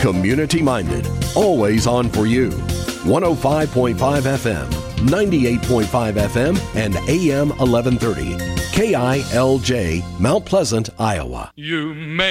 Community-minded, always on for you. 105.5 FM, 98.5 FM, and AM 1130. KILJ, Mount Pleasant, Iowa. You may